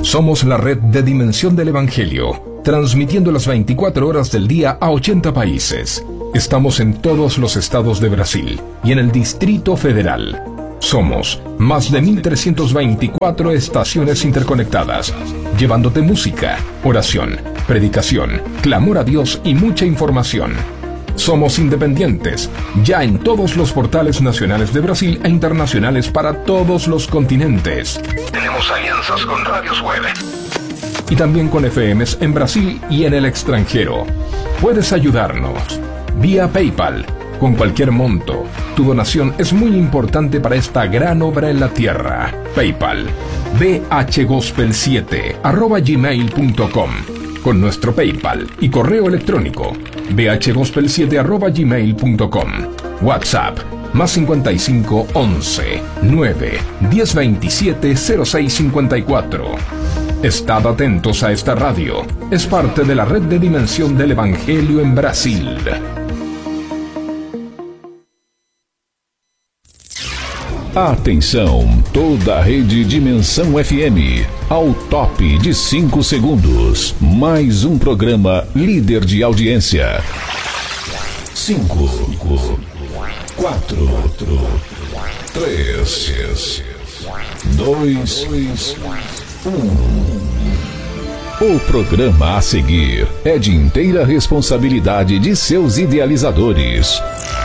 Somos la red de Dimensión del Evangelio, transmitiendo las 24 horas del día a 80 países. Estamos en todos los estados de Brasil y en el Distrito Federal. Somos más de 1.324 estaciones interconectadas, llevándote música, oración, predicación, clamor a Dios y mucha información. Somos independientes, ya en todos los portales nacionales de Brasil e internacionales para todos los continentes. Tenemos alianzas con radios web y también con FMs en Brasil y en el extranjero. Puedes ayudarnos vía PayPal, con cualquier monto. Tu donación es muy importante para esta gran obra en la tierra. PayPal, bhgospel7@gmail.com. Con nuestro PayPal y correo electrónico, bhgospel7@gmail.com. WhatsApp, más 55 11 9 10 27 06 54. Estad atentos a esta radio. Es parte de la red de Dimensión del Evangelio en Brasil. Atenção, toda a rede Dimensão FM, ao top de 5 segundos. Mais um programa líder de audiência. 5, 4, 3, 2, 1. O programa a seguir é de inteira responsabilidade de seus idealizadores.